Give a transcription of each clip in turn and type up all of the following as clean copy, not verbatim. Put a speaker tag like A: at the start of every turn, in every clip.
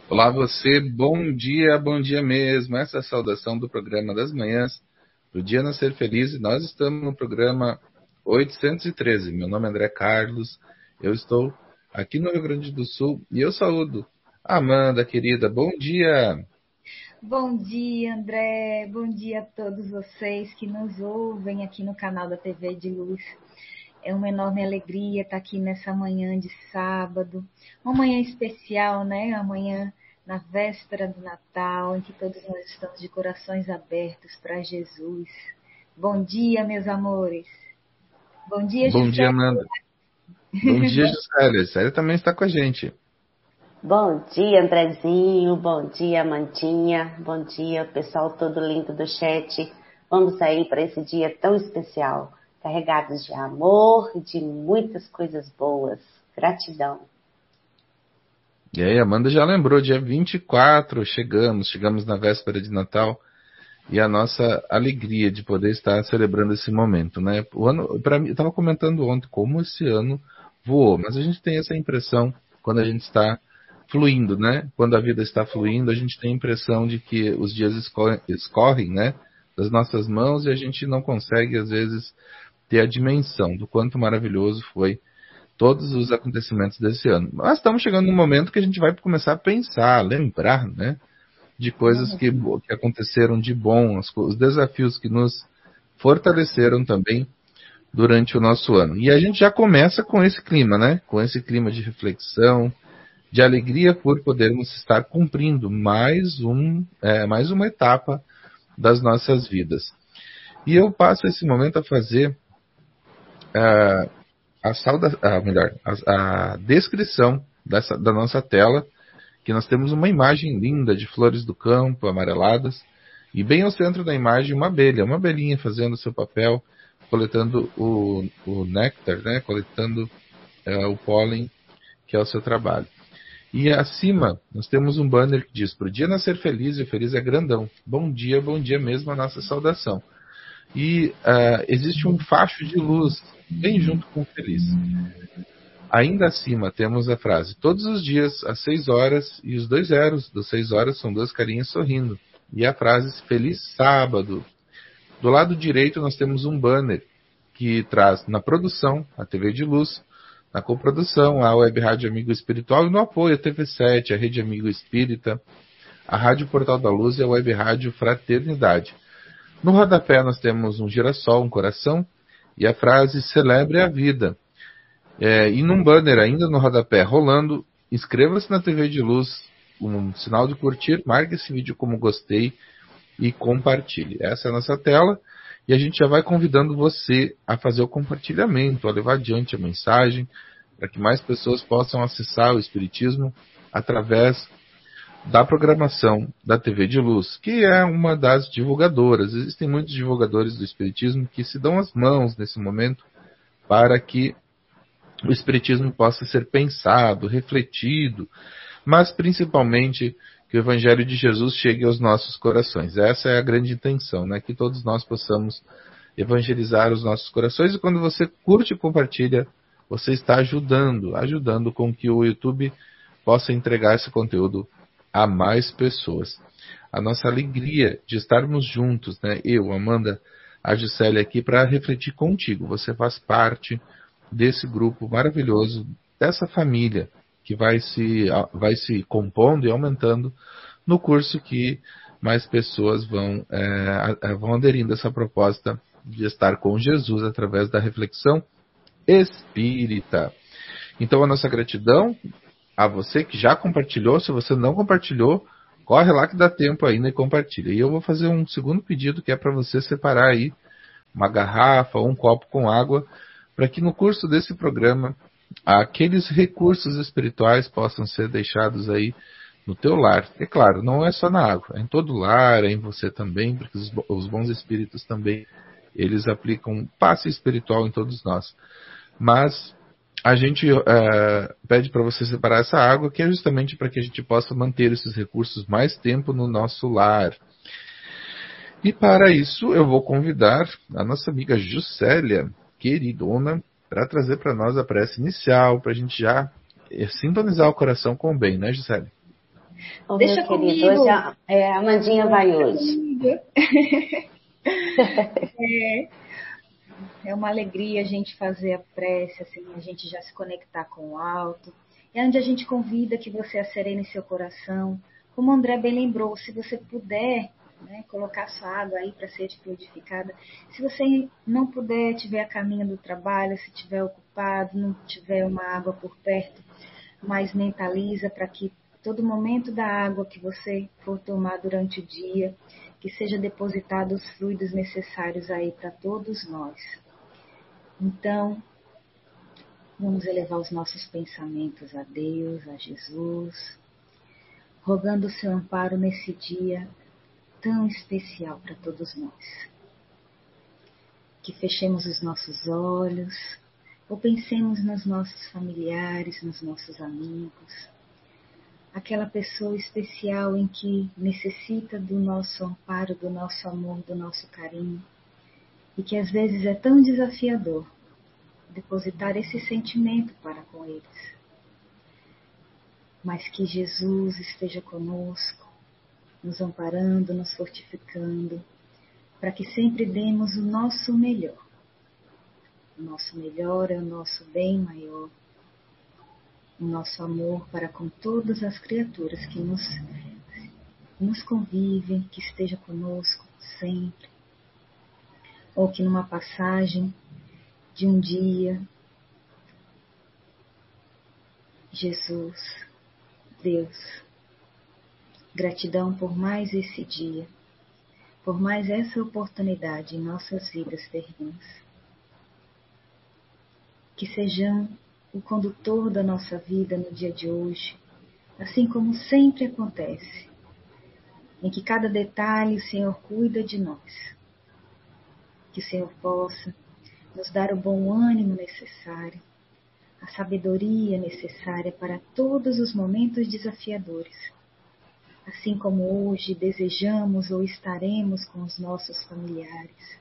A: Olá você, bom dia mesmo. Essa é a saudação do programa das manhãs, do Dia Nascer Feliz, e nós estamos no programa 813. Meu nome é André Carlos, eu estou aqui no Rio Grande do Sul e eu saúdo a Amanda, querida, bom dia.
B: Bom dia, André. Bom dia a todos vocês que nos ouvem aqui no canal da TV de Luz. É uma enorme alegria estar aqui nessa manhã de sábado, uma manhã especial, né? Amanhã na véspera do Natal, em que todos nós estamos de corações abertos para Jesus. Bom dia, meus amores. Bom dia,
A: Bom dia,
B: José.
A: Amanda. Bom dia, Juscelia. Juscelia também está com a gente.
C: Bom dia, Andrezinho. Bom dia, Amandinha. Bom dia, pessoal todo lindo do chat. Vamos aí para esse dia tão especial, carregados de amor e de muitas coisas boas. Gratidão.
A: E aí, Amanda já lembrou, dia 24 chegamos na véspera de Natal. E a nossa alegria de poder estar celebrando esse momento, né? O ano, para mim, eu estava comentando ontem como esse ano voou, mas a gente tem essa impressão quando a gente está fluindo, né? Quando a vida está fluindo, a gente tem a impressão de que os dias escorrem, né? Das nossas mãos e a gente não consegue, às vezes, ter a dimensão do quanto maravilhoso foi todos os acontecimentos desse ano. Mas estamos chegando num momento que a gente vai começar a pensar, lembrar, né? De coisas que aconteceram de bom, os desafios que nos fortaleceram também durante o nosso ano. E a gente já começa com esse clima, né? Com esse clima de reflexão, de alegria por podermos estar cumprindo mais uma etapa das nossas vidas. E eu passo esse momento a fazer a descrição da nossa tela, que nós temos uma imagem linda de flores do campo amareladas, e bem ao centro da imagem uma abelhinha fazendo seu papel, coletando o néctar, né? Coletando o pólen, que é o seu trabalho. E acima nós temos um banner que diz: "Pro dia nascer feliz, e o feliz é grandão. Bom dia mesmo a nossa saudação." E existe um facho de luz bem junto com o feliz. Ainda acima temos a frase: "Todos os dias, às 6 horas", e os dois zeros das 6 horas são duas carinhas sorrindo. E a frase: "Feliz sábado." Do lado direito nós temos um banner que traz na produção a TV de Luz, na coprodução a Web Rádio Amigo Espiritual e no apoio a TV7, a Rede Amigo Espírita, a Rádio Portal da Luz e a Web Rádio Fraternidade. No rodapé nós temos um girassol, um coração e a frase: "Celebre a vida." E num banner ainda no rodapé rolando: "Inscreva-se na TV de Luz", um sinal de curtir, marque esse vídeo como gostei e compartilhe. Essa é a nossa tela e a gente já vai convidando você a fazer o compartilhamento, a levar adiante a mensagem, para que mais pessoas possam acessar o Espiritismo através da programação da TV de Luz, que é uma das divulgadoras. Existem muitos divulgadores do Espiritismo que se dão as mãos nesse momento para que o Espiritismo possa ser pensado, refletido, mas principalmente que o Evangelho de Jesus chegue aos nossos corações. Essa é a grande intenção, né? Que todos nós possamos evangelizar os nossos corações, e quando você curte e compartilha, você está ajudando com que o YouTube possa entregar esse conteúdo a mais pessoas. A nossa alegria de estarmos juntos, né? Eu, Amanda, a Juscelia aqui para refletir contigo. Você faz parte desse grupo maravilhoso, dessa família que vai se compondo e aumentando no curso que mais pessoas vão aderindo a essa proposta de estar com Jesus através da reflexão espírita. Então a nossa gratidão a você que já compartilhou. Se você não compartilhou, corre lá que dá tempo ainda e compartilha. E eu vou fazer um segundo pedido, que é para você separar aí uma garrafa ou um copo com água, para que no curso desse programa aqueles recursos espirituais possam ser deixados aí no teu lar. É claro, não é só na água, é em todo lar, é em você também, porque os bons espíritos também, eles aplicam passe espiritual em todos nós. Mas a gente pede para você separar essa água, que é justamente para que a gente possa manter esses recursos mais tempo no nosso lar. E para isso eu vou convidar a nossa amiga Juscelia, queridona, para trazer para nós a prece inicial, para a gente já sintonizar o coração com o bem, né, Juscelia?
C: Ô,
B: Deixa
C: meu querido,
B: comigo.
C: hoje a Amandinha vai hoje.
B: É uma alegria a gente fazer a prece, assim, a gente já se conectar com o alto. É onde a gente convida que você acerene seu coração. Como o André bem lembrou, se você puder, né, colocar sua água aí para ser fluidificada. Se você não puder, estiver a caminho do trabalho, se estiver ocupado, não tiver uma água por perto, mas mentaliza para que todo momento da água que você for tomar durante o dia, que seja depositado os fluidos necessários aí para todos nós. Então, vamos elevar os nossos pensamentos a Deus, a Jesus, rogando o seu amparo nesse dia tão especial para todos nós. Que fechemos os nossos olhos, ou pensemos nos nossos familiares, nos nossos amigos, aquela pessoa especial em que necessita do nosso amparo, do nosso amor, do nosso carinho, e que às vezes é tão desafiador depositar esse sentimento para com eles. Mas que Jesus esteja conosco, nos amparando, nos fortificando, para que sempre demos o nosso melhor. O nosso melhor é o nosso bem maior, o nosso amor para com todas as criaturas que nos convivem, que esteja conosco sempre, ou que numa passagem de um dia, Jesus, Deus, gratidão por mais esse dia, por mais essa oportunidade em nossas vidas terrenas. Que sejam o condutor da nossa vida no dia de hoje, assim como sempre acontece, em que cada detalhe o Senhor cuida de nós. Que o Senhor possa nos dar o bom ânimo necessário, a sabedoria necessária para todos os momentos desafiadores, assim como hoje desejamos ou estaremos com os nossos familiares.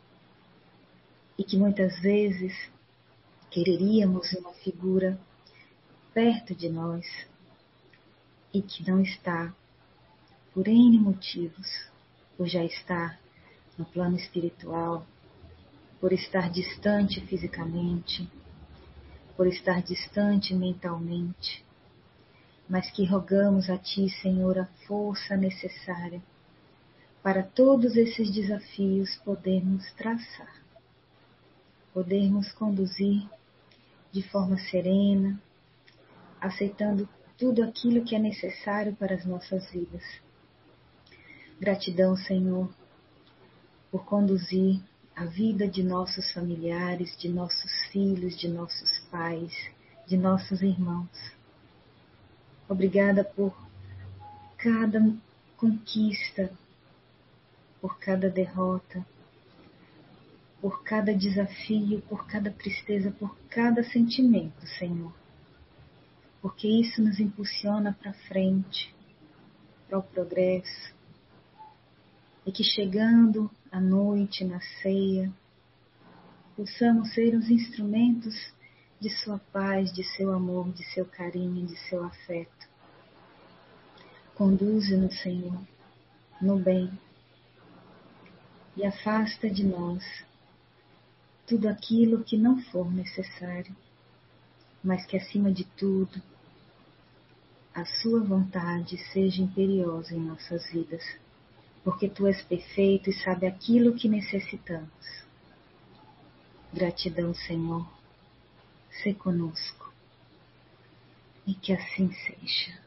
B: E que muitas vezes quereríamos uma figura perto de nós e que não está, por N motivos, por já estar no plano espiritual, por estar distante fisicamente, por estar distante mentalmente, mas que rogamos a Ti, Senhor, a força necessária para todos esses desafios podermos traçar, podermos conduzir de forma serena, aceitando tudo aquilo que é necessário para as nossas vidas. Gratidão, Senhor, por conduzir a vida de nossos familiares, de nossos filhos, de nossos pais, de nossos irmãos. Obrigada por cada conquista, por cada derrota, por cada desafio, por cada tristeza, por cada sentimento, Senhor. Porque isso nos impulsiona para frente, para o progresso. E que chegando à noite, na ceia, possamos ser os instrumentos de sua paz, de seu amor, de seu carinho, de seu afeto. Conduze-nos, Senhor, no bem e afasta de nós tudo aquilo que não for necessário, mas que acima de tudo a sua vontade seja imperiosa em nossas vidas, porque Tu és perfeito e sabe aquilo que necessitamos. Gratidão, Senhor, sê conosco e que assim seja.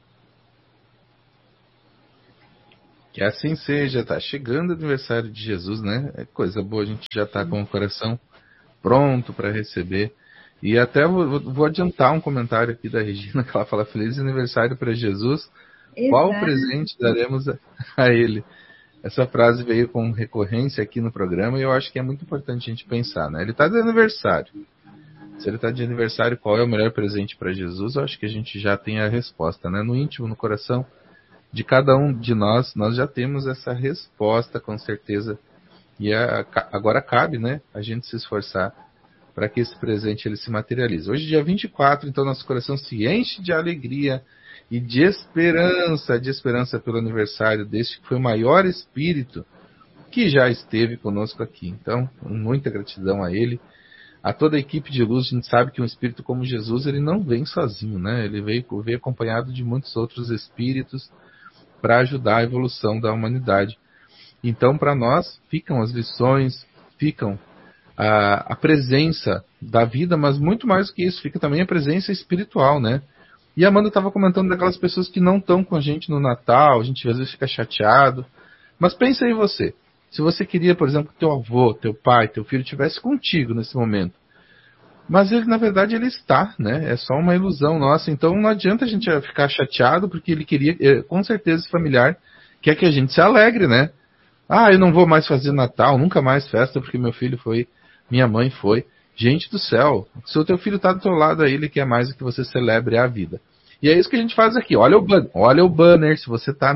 A: Que assim seja, tá chegando o aniversário de Jesus, né? É coisa boa, a gente já tá com o coração pronto para receber. E até vou adiantar um comentário aqui da Regina, que ela fala: feliz aniversário para Jesus, qual presente daremos a ele? Essa frase veio com recorrência aqui no programa e eu acho que é muito importante a gente pensar, né? Ele está de aniversário. Se ele está de aniversário, qual é o melhor presente para Jesus? Eu acho que a gente já tem a resposta, né? No íntimo, no coração de cada um de nós, nós já temos essa resposta, com certeza. E agora cabe, né, a gente se esforçar para que esse presente ele se materialize. Hoje, dia 24, então, nosso coração se enche de alegria e de esperança pelo aniversário deste que foi o maior espírito que já esteve conosco aqui. Então, muita gratidão a ele, a toda a equipe de luz. A gente sabe que um espírito como Jesus, ele não vem sozinho, né? Ele veio acompanhado de muitos outros espíritos para ajudar a evolução da humanidade. Então, para nós, ficam as lições, ficam a presença da vida, mas muito mais do que isso, fica também a presença espiritual, né? E a Amanda estava comentando daquelas pessoas que não estão com a gente no Natal, a gente às vezes fica chateado. Mas pensa aí você, se você queria, por exemplo, que teu avô, teu pai, teu filho estivesse contigo nesse momento, mas ele, na verdade, ele está, né? É só uma ilusão nossa. Então não adianta a gente ficar chateado, porque ele queria, com certeza, esse familiar quer que a gente se alegre, né? Ah, eu não vou mais fazer Natal, nunca mais festa, porque meu filho foi, minha mãe foi. Gente do céu, se o teu filho está do teu lado aí, ele quer mais que você celebre a vida. E é isso que a gente faz aqui. Olha o banner, se você está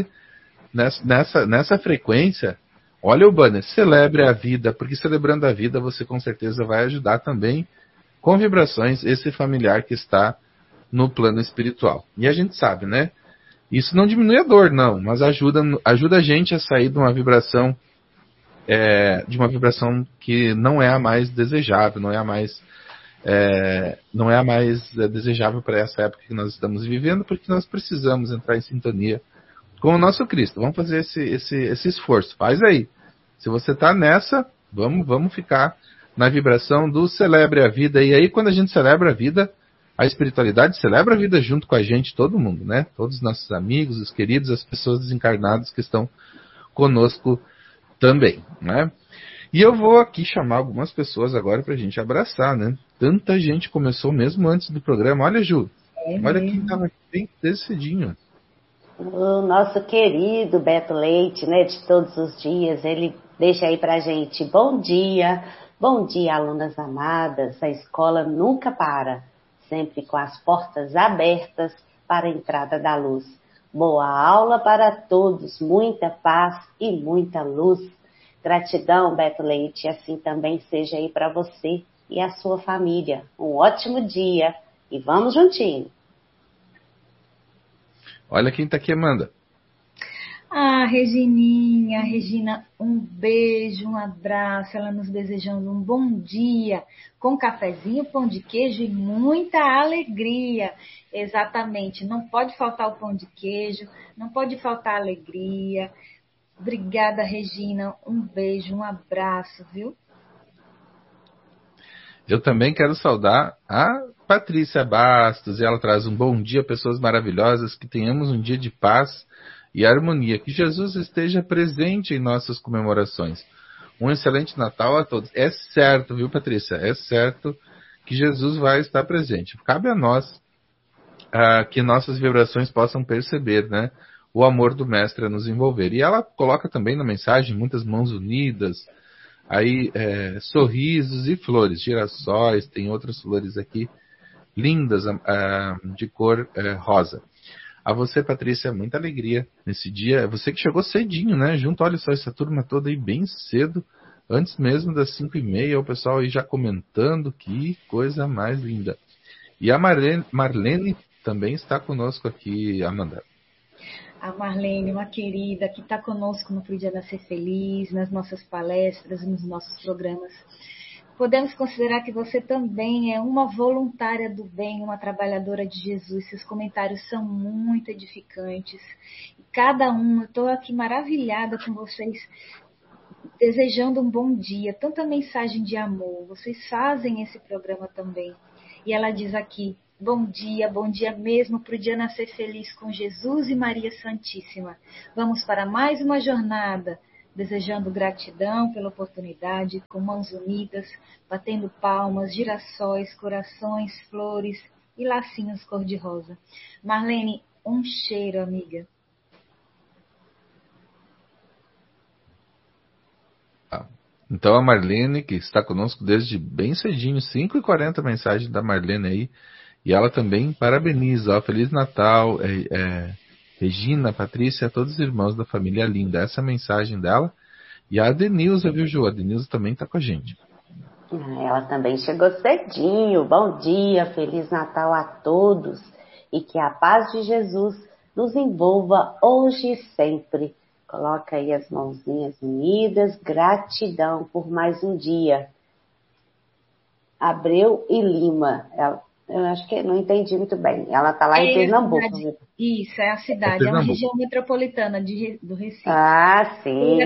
A: nessa frequência, olha o banner, celebre a vida, porque celebrando a vida você com certeza vai ajudar também com vibrações esse familiar que está no plano espiritual. E a gente sabe, né? Isso não diminui a dor, não, mas ajuda a gente a sair de uma vibração que não é a mais desejável, não é a mais desejável para essa época que nós estamos vivendo, porque nós precisamos entrar em sintonia com o nosso Cristo. Vamos fazer esse esforço. Faz aí. Se você está nessa, vamos ficar na vibração do celebre a vida. E aí, quando a gente celebra a vida, a espiritualidade celebra a vida junto com a gente, todo mundo, né? Todos os nossos amigos, os queridos, as pessoas desencarnadas que estão conosco também, né? E eu vou aqui chamar algumas pessoas agora para a gente abraçar, né? Tanta gente começou mesmo antes do programa. Olha, Ju, olha quem estava bem desde cedinho.
C: O nosso querido Beto Leite, né, de todos os dias, ele deixa aí pra gente: bom dia, alunas amadas, a escola nunca para, sempre com as portas abertas para a entrada da luz. Boa aula para todos, muita paz e muita luz. Gratidão, Beto Leite, assim também seja aí para você e a sua família. Um ótimo dia e vamos juntinho.
A: Olha quem tá aqui, Amanda.
B: Regina, um beijo, um abraço, ela nos desejando um bom dia, com cafezinho, pão de queijo e muita alegria. Exatamente, não pode faltar o pão de queijo, não pode faltar a alegria. Obrigada, Regina, um beijo, um abraço, viu?
A: Eu também quero saudar a Patrícia Bastos, e ela traz um bom dia, pessoas maravilhosas, que tenhamos um dia de paz e harmonia, que Jesus esteja presente em nossas comemorações. Um excelente Natal a todos. É certo, viu, Patrícia? É certo que Jesus vai estar presente. Cabe a nós que nossas vibrações possam perceber, né, o amor do Mestre a nos envolver. E ela coloca também na mensagem muitas mãos unidas, aí sorrisos e flores, girassóis, tem outras flores aqui lindas, de cor rosa. A você, Patrícia, muita alegria nesse dia. Você que chegou cedinho, né? Junto, olha só, essa turma toda aí bem cedo, antes mesmo das 5h30, o pessoal aí já comentando, que coisa mais linda. E a Marlene também está conosco aqui, Amanda.
B: A Marlene, uma querida, que está conosco no Podia Nascer Feliz, nas nossas palestras, nos nossos programas. Podemos considerar que você também é uma voluntária do bem, uma trabalhadora de Jesus. Seus comentários são muito edificantes. Cada um, eu estou aqui maravilhada com vocês, desejando um bom dia. Tanta mensagem de amor. Vocês fazem esse programa também. E ela diz aqui: bom dia mesmo para o dia nascer feliz com Jesus e Maria Santíssima. Vamos para mais uma jornada, desejando gratidão pela oportunidade, com mãos unidas, batendo palmas, girassóis, corações, flores e lacinhos cor-de-rosa. Marlene, um cheiro, amiga.
A: Então a Marlene, que está conosco desde bem cedinho, 5h40 mensagem da Marlene aí, e ela também parabeniza, Feliz Natal, Regina, Patrícia, a todos os irmãos da família linda. Essa é a mensagem dela. E a Denilza, viu, Ju? A Denilza também está com a gente.
C: Ela também chegou cedinho. Bom dia, Feliz Natal a todos. e que a paz de Jesus nos envolva hoje e sempre. Coloca aí as mãozinhas unidas, gratidão por mais um dia. Abreu e Lima, eu acho que não entendi muito bem, ela está lá em Pernambuco.
B: Isso, é a cidade, é uma região metropolitana do Recife.
C: Ah, sim.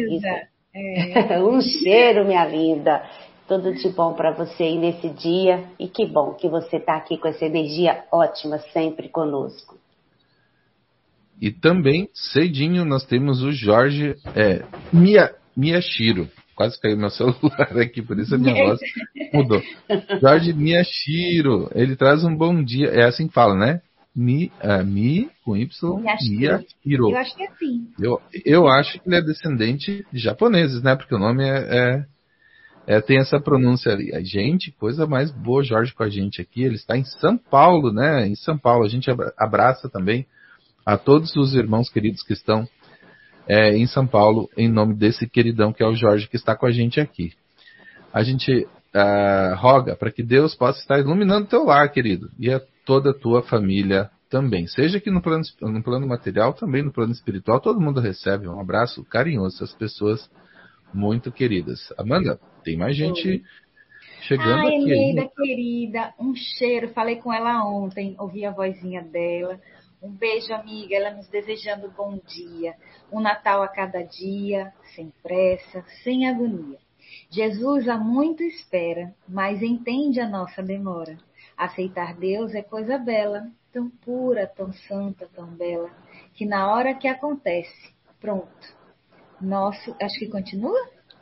C: Um cheiro, minha linda. Tudo de bom para você aí nesse dia. E que bom que você está aqui com essa energia ótima sempre conosco.
A: E também, cedinho, nós temos o Jorge Miyashiro. Quase caiu meu celular aqui, por isso a minha voz mudou. Jorge Miyashiro, ele traz um bom dia. É assim que fala, né? Mi com Y, Miyashiro.
B: Eu acho que é assim.
A: Eu acho que ele é descendente de japoneses, né? Porque o nome tem essa pronúncia ali. Gente, coisa mais boa, Jorge, com a gente aqui. Ele está em São Paulo, né? Em São Paulo. A gente abraça também a todos os irmãos queridos que estão em São Paulo, em nome desse queridão que é o Jorge, que está com a gente aqui. A gente roga para que Deus possa estar iluminando teu lar, querido, e toda a tua família também. Seja aqui no plano material, também no plano espiritual, todo mundo recebe um abraço carinhoso dessas pessoas muito queridas. Amanda, tem mais gente chegando aqui.
B: Eneida, querida, um cheiro. Falei com ela ontem, ouvi a vozinha dela. Um beijo, amiga, ela nos desejando bom dia. Um Natal a cada dia, sem pressa, sem agonia. Jesus há muito espera, mas entende a nossa demora. Aceitar Deus é coisa bela, tão pura, tão santa, tão bela, que na hora que acontece, pronto. Acho que continua?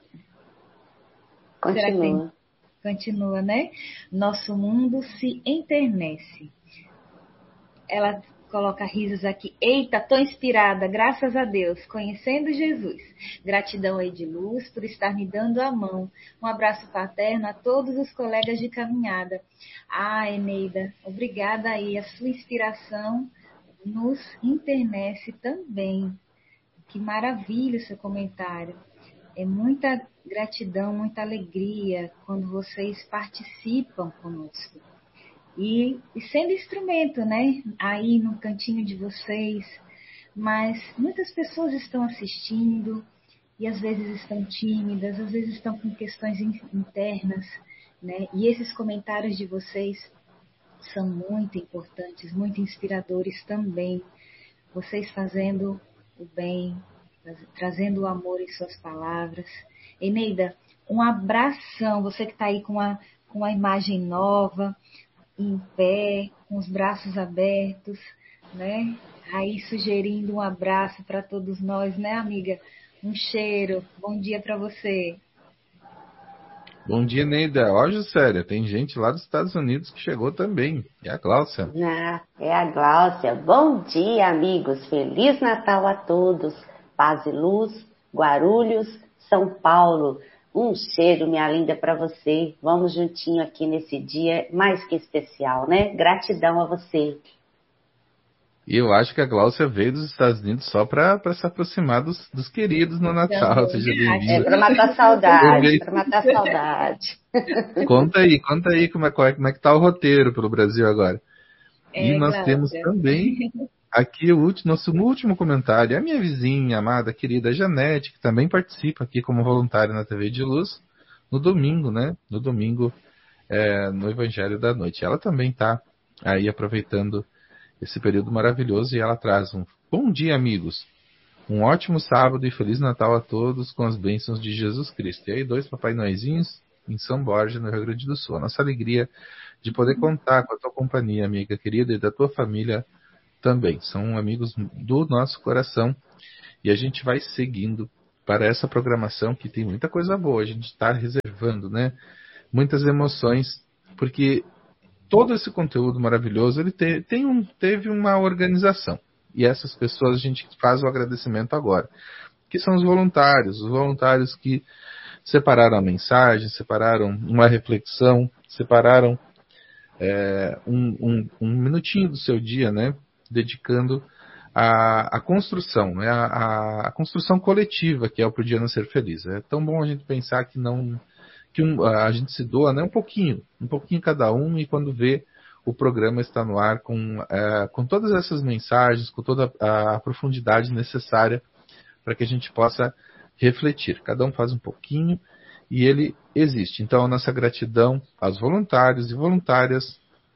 C: Continua.
B: Continua, né? Nosso mundo se enternece. Ela coloca risos aqui. Eita, tô inspirada, graças a Deus, conhecendo Jesus. Gratidão aí de luz por estar me dando a mão. Um abraço paterno a todos os colegas de caminhada. Eneida, obrigada aí. A sua inspiração nos internece também. Que maravilha o seu comentário. É muita gratidão, muita alegria quando vocês participam conosco. E sendo instrumento, né? Aí no cantinho de vocês. Mas muitas pessoas estão assistindo e às vezes estão tímidas, às vezes estão com questões internas, né? E esses comentários de vocês são muito importantes, muito inspiradores também. Vocês fazendo o bem, trazendo o amor em suas palavras. Eneida, um abração. Você que está aí com uma imagem nova, em pé, com os braços abertos, né? Aí sugerindo um abraço para todos nós, né, amiga? Um cheiro. Bom dia para você.
A: Bom dia, Neida. Ó, Juscelia, tem gente lá dos Estados Unidos que chegou também. É a Gláucia.
C: É a Gláucia. Bom dia, amigos. Feliz Natal a todos. Paz e luz, Guarulhos, São Paulo. Um cheiro, minha linda, para você. Vamos juntinho aqui nesse dia mais que especial, né? Gratidão a você.
A: E eu acho que a Gláucia veio dos Estados Unidos só para se aproximar dos queridos no Natal. Seja bem-vinda.
C: É para matar saudade, para matar saudade.
A: Conta aí como é que tá o roteiro pelo Brasil agora. E nós
B: Gláucia,
A: temos também aqui nosso último comentário. A minha vizinha, amada, querida Janete, que também participa aqui como voluntária na TV de Luz, no domingo, né? No domingo, no Evangelho da Noite. Ela também está aí aproveitando esse período maravilhoso e ela traz um bom dia, amigos. Um ótimo sábado e Feliz Natal a todos com as bênçãos de Jesus Cristo. E aí, 2 Papai Noezinhos em São Borja, no Rio Grande do Sul. A nossa alegria de poder contar com a tua companhia, amiga querida, e da tua família também. São amigos do nosso coração. E a gente vai seguindo para essa programação que tem muita coisa boa. A gente está reservando, né? Muitas emoções, porque todo esse conteúdo maravilhoso ele teve uma organização. E essas pessoas a gente faz o agradecimento agora. Que são os voluntários que separaram a mensagem, separaram uma reflexão, separaram um minutinho do seu dia, né? Dedicando a construção, né? A construção coletiva que é o Pro Dia Não Ser Feliz. É tão bom a gente pensar que a gente se doa, né? Um pouquinho cada um, e quando vê o programa está no ar com todas essas mensagens, com toda a profundidade necessária para que a gente possa refletir. Cada um faz um pouquinho e ele existe. Então, a nossa gratidão aos voluntários e voluntárias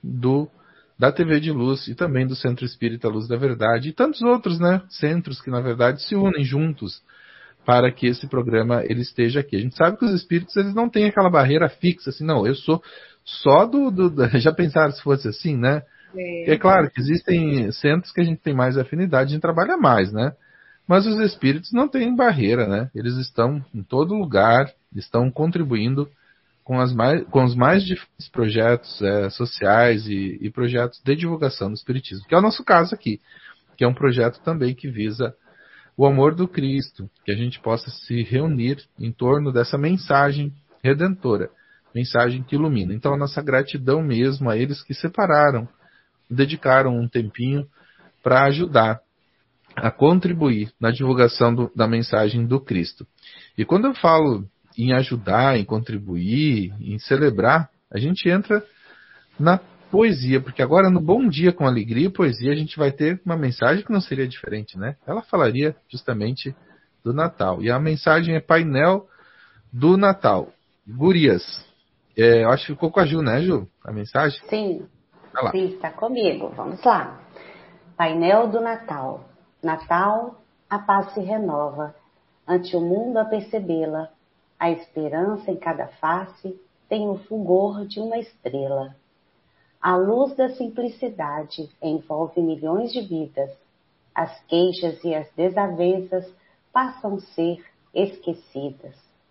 A: da TV de Luz e também do Centro Espírita Luz da Verdade e tantos outros, né, centros que, na verdade, se unem juntos para que esse programa ele esteja aqui. A gente sabe que os espíritos eles não têm aquela barreira fixa, assim, não, eu sou só já pensaram se fosse assim, né? É claro que existem centros que a gente tem mais afinidade, a gente trabalha mais, né? Mas os espíritos não têm barreira, né? Eles estão em todo lugar, estão contribuindo com os mais diferentes projetos sociais e projetos de divulgação do espiritismo, que é o nosso caso aqui, que é um projeto também que visa o amor do Cristo, que a gente possa se reunir em torno dessa mensagem redentora, mensagem que ilumina. Então, a nossa gratidão mesmo a eles que separaram, dedicaram um tempinho para ajudar a contribuir na divulgação da mensagem do Cristo. E quando eu falo em ajudar, em contribuir, em celebrar, a gente entra na poesia, porque agora no Bom Dia com Alegria e Poesia a gente vai ter uma mensagem que não seria diferente, né? Ela falaria justamente do Natal. E a mensagem é painel do Natal. Gurias, eu acho que ficou com a Ju, né, Ju? A mensagem?
C: Sim, sim, está comigo. Vamos lá. Painel do Natal. Natal, a paz se renova. Ante o mundo a percebê-la, a esperança em cada face tem o fulgor de uma estrela. A luz da simplicidade envolve milhões de vidas. As queixas e as desavenças passam a ser esquecidas.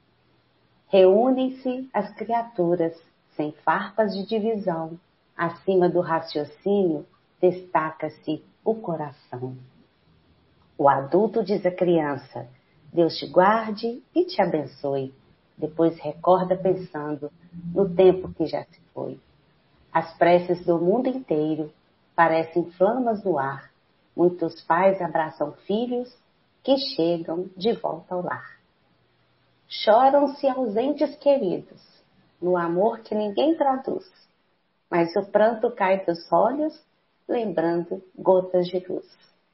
C: Reúnem-se as criaturas, sem farpas de divisão. Acima do raciocínio, destaca-se o coração. O adulto diz à criança, Deus te guarde e te abençoe. Depois recorda pensando no tempo que já se foi. As preces do mundo inteiro parecem flamas no ar. Muitos pais abraçam filhos que chegam de volta ao lar. Choram-se ausentes queridos, no amor que ninguém traduz. Mas o pranto cai dos olhos, lembrando gotas de luz.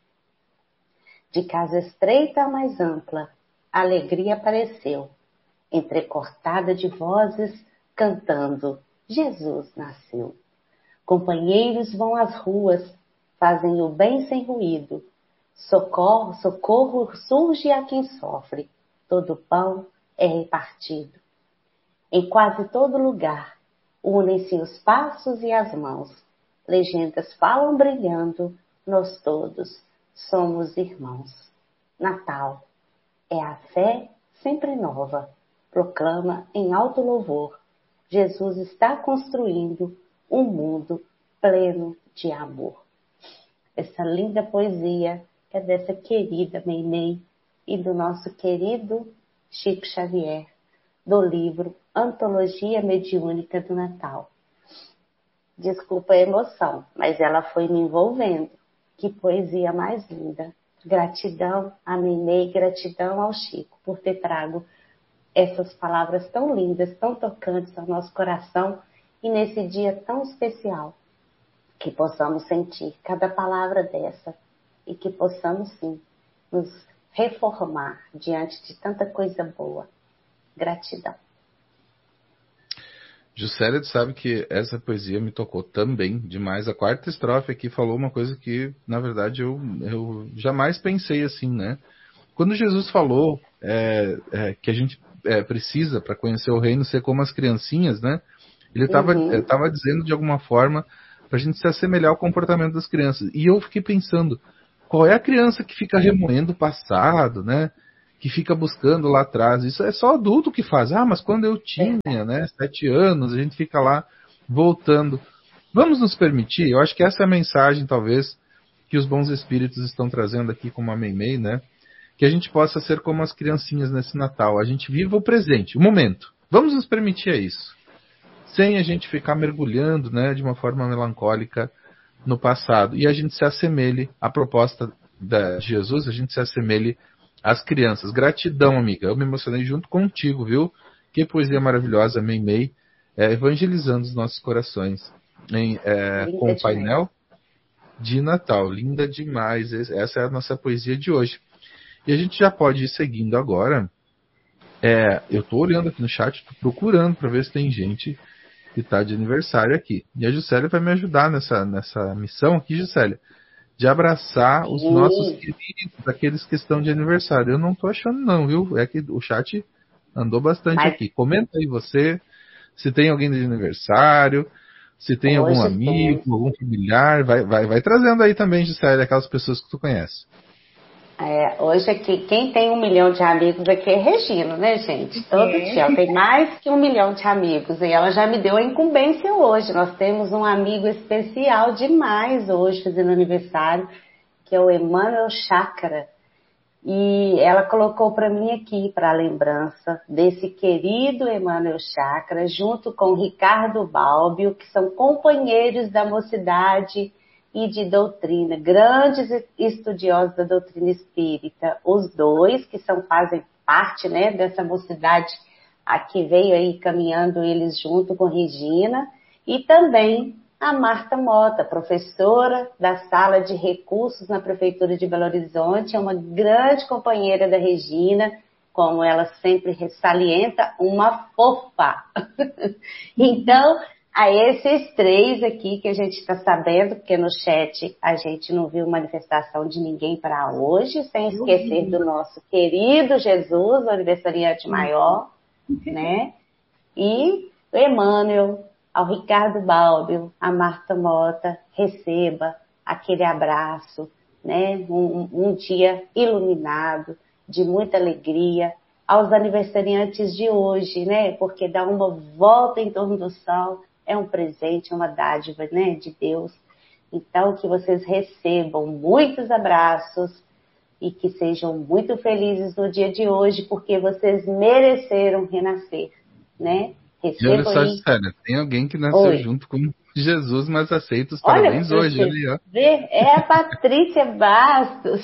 C: De casa estreita a mais ampla, a alegria apareceu, entrecortada de vozes, cantando, Jesus nasceu. Companheiros vão às ruas, fazem o bem sem ruído. Socorro surge a quem sofre, todo pão é repartido. Em quase todo lugar, unem-se os passos e as mãos. Legendas falam brilhando, nós todos somos irmãos. Natal é a fé sempre nova, proclama em alto louvor. Jesus está construindo um mundo pleno de amor. Essa linda poesia é dessa querida Meimei e do nosso querido Chico Xavier, do livro Antologia Mediúnica do Natal. Desculpa a emoção, mas ela foi me envolvendo. Que poesia mais linda. Gratidão a Meimei, gratidão ao Chico por ter trago essas palavras tão lindas, tão tocantes ao nosso coração e nesse dia tão especial, que possamos sentir cada palavra dessa e que possamos sim nos reformar diante de tanta coisa boa. Gratidão.
A: Juscelia, tu sabe que essa poesia me tocou também demais. A quarta estrofe aqui falou uma coisa que, na verdade, eu jamais pensei assim, né? Quando Jesus falou que a gente precisa, para conhecer o reino, ser como as criancinhas, né? Ele estava dizendo, de alguma forma, para a gente se assemelhar ao comportamento das crianças. E eu fiquei pensando, qual é a criança que fica remoendo o passado, né? Que fica buscando lá atrás. Isso é só adulto que faz. Ah, mas quando eu tinha, né, 7 anos, a gente fica lá voltando. Vamos nos permitir? Eu acho que essa é a mensagem, talvez, que os bons espíritos estão trazendo aqui com a Meimei, né? Que a gente possa ser como as criancinhas nesse Natal. A gente viva o presente, o momento. Vamos nos permitir isso. Sem a gente ficar mergulhando, né, de uma forma melancólica no passado. E a gente se assemelhe à proposta de Jesus, a gente se assemelhe às crianças. Gratidão, amiga. Eu me emocionei junto contigo, viu? Que poesia maravilhosa, Meimei, evangelizando os nossos corações. com o painel de Natal. Linda demais. Essa é a nossa poesia de hoje. E a gente já pode ir seguindo agora. Eu estou olhando aqui no chat, estou procurando para ver se tem gente que está de aniversário aqui. E a Juscelia vai me ajudar nessa missão aqui, Juscelia, de abraçar os nossos queridos, aqueles que estão de aniversário. Eu não estou achando não, viu? É que o chat andou bastante aqui. Comenta aí você, se tem alguém de aniversário, se tem algum amigo, algum familiar. Vai trazendo aí também, Juscelia, aquelas pessoas que tu conhece.
C: Hoje aqui, quem tem 1 milhão de amigos aqui é Regina, né, gente? Todo dia. Ela tem mais que 1 milhão de amigos. E ela já me deu a incumbência hoje. Nós temos um amigo especial demais hoje, fazendo aniversário, que é o Emmanuel Chácara. E ela colocou para mim aqui, para a lembrança desse querido Emmanuel Chácara, junto com Ricardo Balbio, que são companheiros da mocidade e de doutrina, grandes estudiosos da doutrina espírita, os dois que fazem parte, né, dessa mocidade que veio aí caminhando eles junto com Regina, e também a Marta Mota, professora da Sala de Recursos na Prefeitura de Belo Horizonte, é uma grande companheira da Regina, como ela sempre salienta, uma fofa. Então, a esses 3 aqui que a gente está sabendo, porque no chat a gente não viu manifestação de ninguém para hoje, sem esquecer do nosso querido Jesus, o aniversariante maior, né? E o Emmanuel, ao Ricardo Balbio, a Marta Mota, receba aquele abraço, né? Um dia iluminado, de muita alegria, aos aniversariantes de hoje, né? Porque dar uma volta em torno do sol é um presente, é uma dádiva, né, de Deus. Então, que vocês recebam muitos abraços e que sejam muito felizes no dia de hoje, porque vocês mereceram renascer, né?
A: Olha só, Juscelia, tem alguém que nasceu junto com Jesus, mas aceita os parabéns hoje. Ali, ó.
C: É a Patrícia Bastos.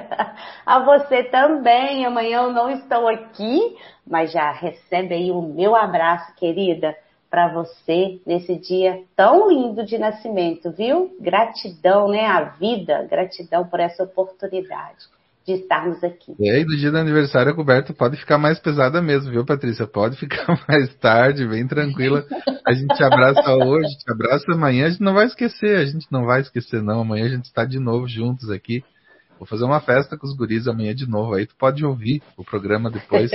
C: A você também. Amanhã eu não estou aqui, mas já recebe aí o meu abraço, querida, para você nesse dia tão lindo de nascimento, viu? Gratidão, né, à vida, gratidão por essa oportunidade de estarmos aqui.
A: E do dia do aniversário a coberta pode ficar mais pesada mesmo, viu, Patrícia? Pode ficar mais tarde, bem tranquila. A gente te abraça hoje, te abraça amanhã, a gente não vai esquecer não. Amanhã a gente está de novo juntos aqui. Vou fazer uma festa com os guris amanhã de novo. Aí tu pode ouvir o programa depois,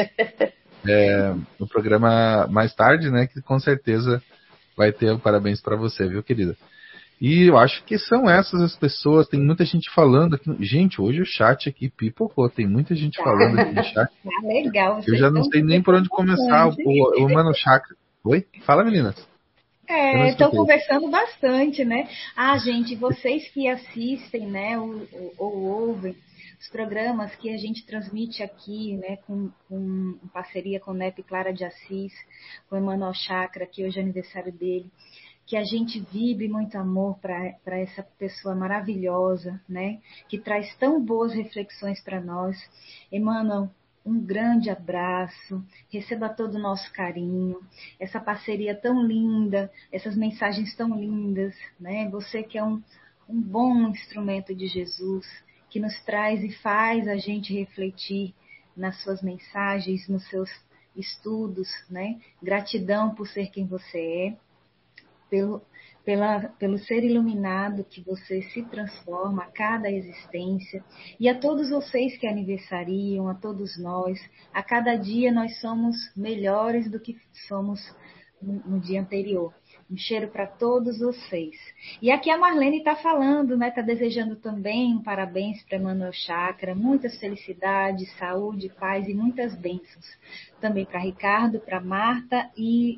A: o programa mais tarde, né? Que com certeza vai ter um parabéns para você, viu, querida? E eu acho que são essas as pessoas. Tem muita gente falando aqui. Gente, hoje o chat aqui pipocou. Tem muita gente falando aqui no chat.
B: Legal.
A: Eu já não sei nem por onde começar. O Mano Chácara. Oi? Fala, meninas.
B: Estão conversando bastante, né? Gente, vocês que assistem, né, ou ouvem os programas que a gente transmite aqui, né, com parceria com o NEP Clara de Assis, com o Emmanuel Chácara, que hoje é aniversário dele, que a gente vibre muito amor para essa pessoa maravilhosa, né, que traz tão boas reflexões para nós. Emmanuel, um grande abraço, receba todo o nosso carinho, essa parceria tão linda, essas mensagens tão lindas, né? Você que é um bom instrumento de Jesus, que nos traz e faz a gente refletir nas suas mensagens, nos seus estudos, né? Gratidão por ser quem você é, pelo ser iluminado que você se transforma a cada existência, e a todos vocês que aniversariam, a todos nós, a cada dia nós somos melhores do que somos no dia anterior. Um cheiro para todos vocês. E aqui a Marlene está falando, né? Está desejando também um parabéns para Emmanuel Chácara, muitas felicidades, saúde, paz e muitas bênçãos. Também para Ricardo, para Marta e